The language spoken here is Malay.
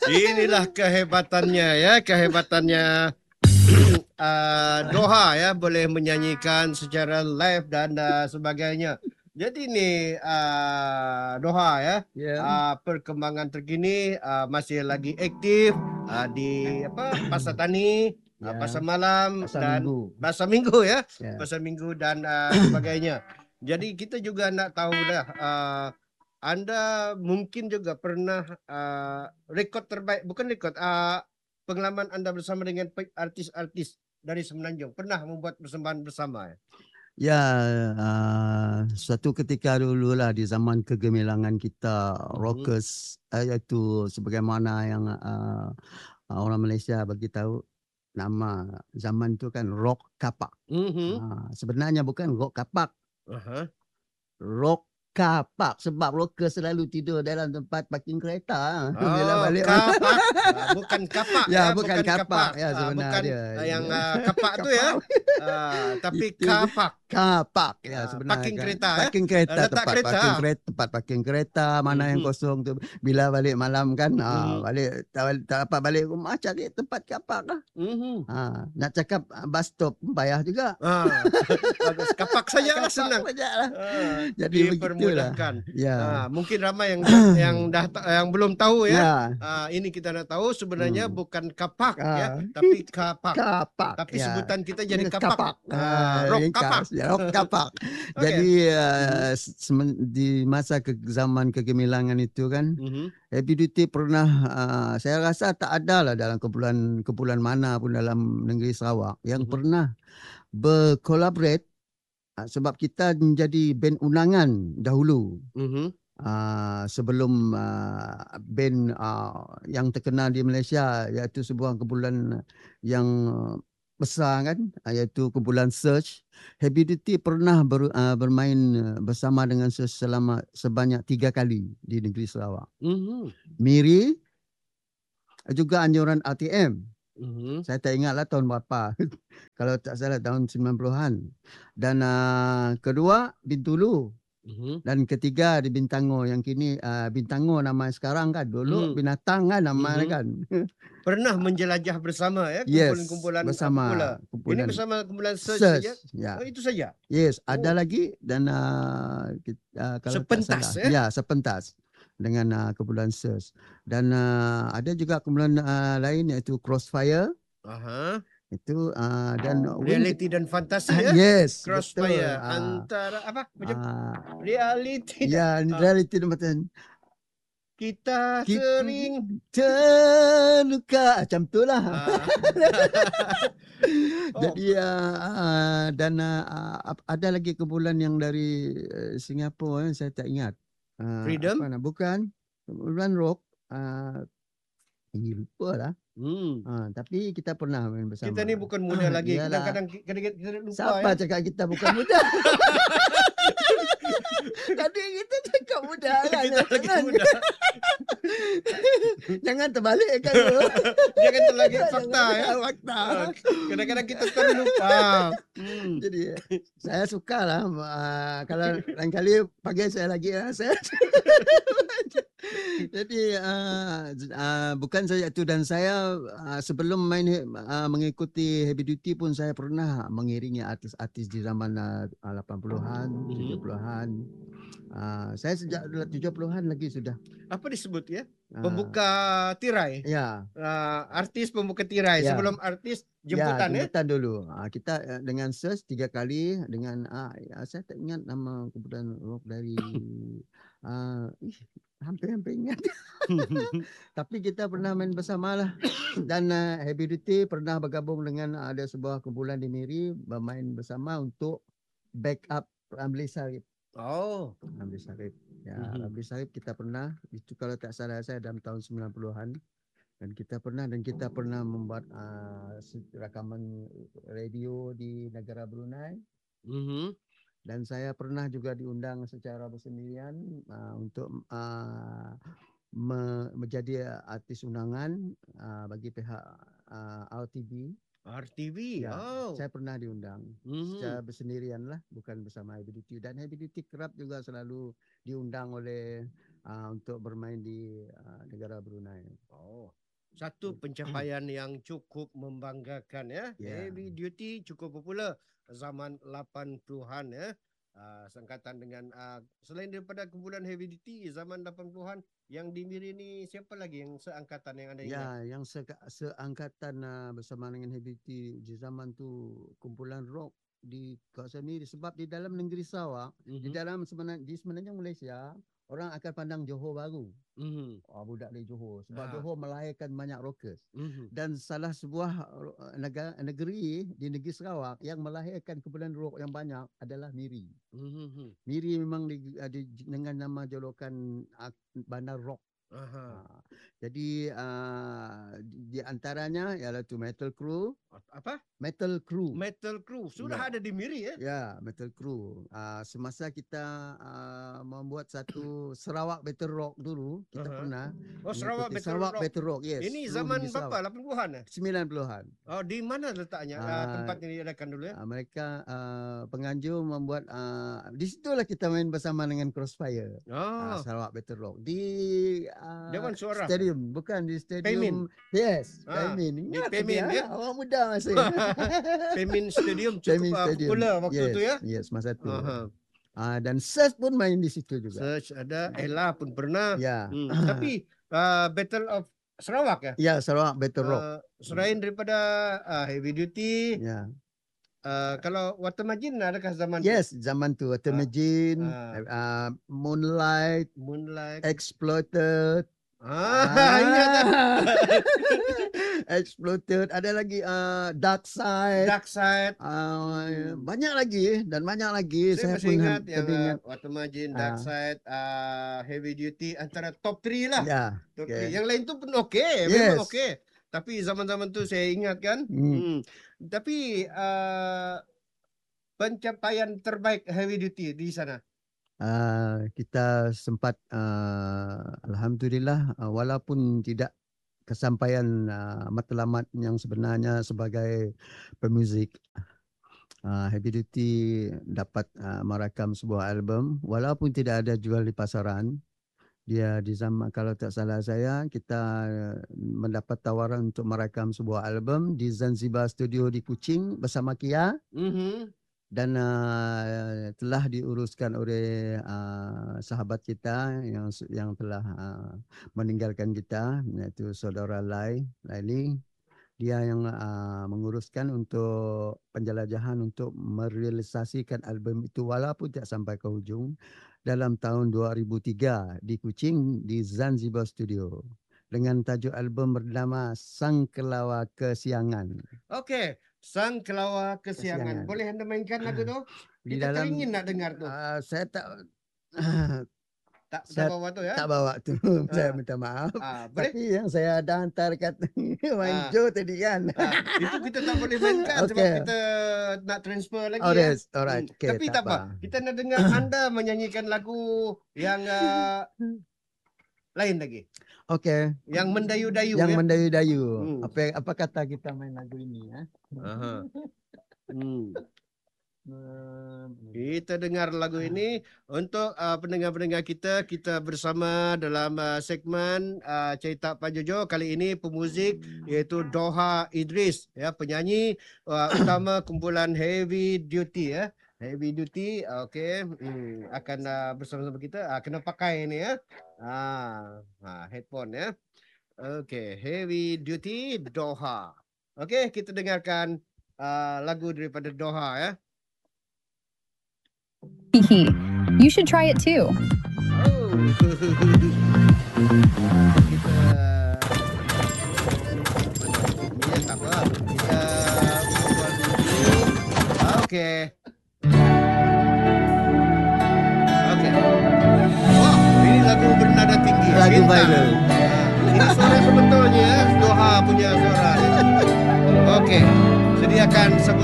Inilah kehebatannya ya, kehebatannya Doha ya, boleh menyanyikan secara live dan sebagainya. Jadi nih Doha ya, Ya, perkembangan terkini masih lagi aktif di apa Pasar Tani, Pasar ya, Malam pasar dan minggu. Pasar Minggu ya, Ya. Pasar Minggu dan sebagainya. Jadi kita juga nak tahu dah. Anda mungkin juga pernah rekod terbaik, bukan rekod, pengalaman Anda bersama dengan artis-artis dari Semenanjung. Pernah membuat persembahan bersama ya? Ya, suatu ketika dululah di zaman kegemilangan kita Mhm. rockers, iaitu sebagaimana yang orang Malaysia bagi tahu nama zaman itu kan rock kapak. Mhm. Sebenarnya bukan rock kapak, Aha. rock kapak sebab rocker selalu tidur dalam tempat parking kereta bila Oh, balik malam. kapak. Bukan kapak Ya, ya, bukan bukan kapak kapak. ya Bukan sebenarnya yang dia. kapak tu ya. Kapak Tapi itu kapak. kapak ya sebenarnya Parking kan. kereta ya. Parking kereta, Letak kereta. tempat parking kereta mana yang Mhm. kosong tu bila balik malam kan, Mhm. balik tak dapat balik rumah cari tempat kapak lah. Mhm. Nak cakap bus stop pun payah juga. Ah, bagus. Kapak saja lah Kapak senang. saja lah. Jadi begitulah. Dipermudahkan. Ya. Mungkin ramai yang belum tahu ya. Ya. Ini kita nak tahu sebenarnya Hmm. bukan kapak ya, Ah, tapi kapak. kapak Tapi ya. sebutan kita jadi kapak. Kapak. Rock kapak. Ringkas ya, rock kapak. Oke. Jadi Mhm. di masa zaman kegemilangan itu kan, Mhm. Happy Duty pernah, saya rasa tak ada lah dalam kumpulan mana pun dalam negeri Sarawak yang Mhm. pernah berkolaborate, sebab kita menjadi band undangan dahulu. Mhm. Sebelum band yang terkenal di Malaysia, iaitu sebuah kumpulan yang besar kan, iaitu kumpulan Search. Happy Duty pernah bermain bersama dengan Search sebanyak 3 kali di negeri Sarawak. Mhm. Miri, juga anjuran RTM. Mhm. Saya tak ingatlah tahun berapa. Kalau tak salah tahun 90-an. Dan kedua Bintulu. Mhm. Dan ketiga di Bintango yang kini Bintango nama sekarang kan. Dulu Mhm. Binatang kan nama Mhm. kan. Pernah menjelajah bersama ya, Yes, kumpulan-kumpulan bersama pemula. Ini kumpulan bersama kumpulan Search saja. Search. Ya. Itu saja. Yes, ada Oh, lagi dan kalau tak sepentas salah, ya. ya sepentas dengan kumpulan Search. Dan ada juga kumpulan lain iaitu Crossfire. Aha. Itu dan Wing. Reality dan fantasi ya. Yes, betul. Crossfire antara apa? Macam Ah, reality dan ya, reality dan kita kita sering terluka macam tu lah. ah, oh, Jadi dan ada lagi kumpulan yang dari Singapura, saya tak ingat. Apa freedom. nak bukan kumpulan rock, lupa lah. Hmm. Tapi kita pernah main Kita bersama. ni bukan muda lagi. Iyalah. Kadang-kadang kita lupa Siapa ya. cakap kita bukan muda? Tadi kita cakap muda kan. Kita lagi Jangan. muda. Jangan terbalik kan lu. Jangan terlagi fakta Jangan ya. fakta. Kadang-kadang kita terlupa. Jadi saya suka lah kalau lain kali panggil saya lagi lah. Jadi bukan saja itu, dan saya sebelum mengikuti Heavy Duty pun saya pernah mengiringi artis-artis di zaman 80-an, 70-an. Saya sejak 70-an lagi sudah. Apa disebut ya? Ah, Pembuka tirai. ya, Artis pembuka tirai. ya. Sebelum artis Ya, jemputan ya. jemputan dulu. Kita dengan Search 3 kali dengan saya tak ingat nama kumpulan rock dari hampir ingat. Tapi kita pernah main bersama lah. Dan Heavy Duty pernah bergabung dengan ada sebuah kumpulan di Miri bermain bersama untuk backup Ramli Sarip. Oh. Ramli Sarip. Ya, Ramli Sarip kita pernah, itu kalau tak salah saya dalam tahun 90-an. Dan kita pernah membuat rakaman radio di negara Brunei. Dan saya pernah juga diundang secara bersendirian untuk menjadi artis undangan bagi pihak RTV. RTV. Ya, Oh. saya pernah diundang secara bersendirian lah, bukan bersama Heavy Duty. Dan Heavy Duty kerap juga selalu diundang oleh untuk bermain di negara Brunei. Oh. satu pencapaian yang cukup membanggakan ya. Ya. Heavy Duty cukup popular zaman 80-an ya. Seangkatan dengan selain daripada kumpulan Heavy Duty zaman 80-an yang di Miri ni, siapa lagi yang seangkatan yang anda ingat? Ya, yang seangkatan bersama dengan Heavy Duty di zaman tu kumpulan rock di kawasan Miri, sebab di dalam negeri Sarawak, di dalam sebenarnya Malaysia, orang akan pandang Johor baru. Budak dari Johor. Sebab Johor melahirkan banyak rockers. Dan salah sebuah negeri di negeri Sarawak yang melahirkan kumpulan rock yang banyak adalah Miri. Miri memang dengan nama julukan bandar rock. Jadi di antaranya ialah tu Metal Crew. Apa? Metal Crew. Metal Crew sudah ada di Miri ya? Ya, Metal Crew. Semasa kita membuat satu Sarawak Battle Rock dulu, kita pernah. Sarawak Battle Rock. Yes. Ini zaman berapa? 80-an ya? 90-an. Oh, di mana letaknya tempat yang diadakan dulu ya? Mereka penganjur membuat di situlah kita main bersama dengan Crossfire. Sarawak Battle Rock di Dewan Suara. Stadium, bukan di stadium. Pemin. Yes, Pemin. Di Pemin ya. Orang muda masih. Pemin Stadium cukup popular waktu tu ya. Yes, masa tu. Dan Search pun main di situ juga. Search ada, Ella pun pernah. Ya. Tapi Battle of Sarawak ya? Ya, Sarawak Battle Rock. Selain daripada Heavy Duty. Ya. Kalau Watermargin adakah zaman tu? Yes, zaman tu Watermargin, Moonlight, Exploited. Ingat tak? Exploited. Ada lagi Dark Side. Banyak lagi dan banyak lagi. Saya masih ingat yang Watermargin, Dark Side, Heavy Duty antara top 3 lah. Ya. Top 3. Yang lain tu pun okey, memang okey. Tapi zaman-zaman tu saya ingat kan. Tapi pencapaian terbaik Heavy Duty di sana? Kita sempat alhamdulillah walaupun tidak kesampaian matlamat yang sebenarnya sebagai pemuzik, Heavy Duty dapat merakam sebuah album walaupun tidak ada jual di pasaran. Dia di zaman, kalau tak salah saya, kita mendapat tawaran untuk merakam sebuah album di Zanzibar Studio di Kuching bersama Kia. Dan telah diuruskan oleh sahabat kita yang telah meninggalkan kita, iaitu saudara Laili. Dia yang menguruskan untuk penjelajahan untuk merealisasikan album itu walaupun tidak sampai ke hujung dalam tahun 2003 di Kuching di Zanzibar Studio dengan tajuk album bernama Sang Kelawar Kesiangan. Okey, Sang Kelawar Kesiangan. Boleh anda mainkan lagu tu? Kita teringin nak dengar tu. Saya tak bawa tu ya? Tak bawa tu. Saya minta maaf. Tapi yang saya ada hantar kat main Joe tadi kan. Itu kita tak boleh mainkan sebab kita nak transfer lagi. Alright. Okay, tapi tak apa. Kita nak dengar anda menyanyikan lagu yang lain lagi. Okey. Yang mendayu-dayu. Yang mendayu-dayu. Apa kata kita main lagu ini ya? Kita dengar lagu ini untuk pendengar-pendengar kita bersama dalam segmen Cerita Pak Jojo. Kali ini pemuzik iaitu Doha Idris ya, penyanyi utama kumpulan Heavy Duty ya. Heavy Duty okey, akan bersama-sama kita. Kena pakai ini ya. Headphone ya. Okey, Heavy Duty Doha. Okey, kita dengarkan lagu daripada Doha ya. You should try it too. Okey. Ini lagu bernada tinggi. Lagu viral. Ini suara sebetulnya Doha punya suara. Okey. Sediakan